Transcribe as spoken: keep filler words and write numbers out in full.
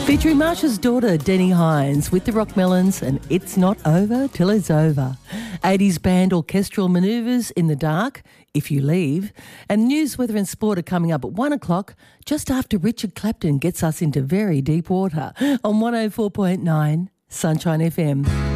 Featuring Marsha's daughter, Denny Hines, with the Rockmelons and It's Not Over Till It's Over. eighties band orchestral manoeuvres in the dark, If You Leave. And news, weather and sport are coming up at one o'clock, just after Richard Clapton gets us into very deep water on one oh four point nine Sunshine F M.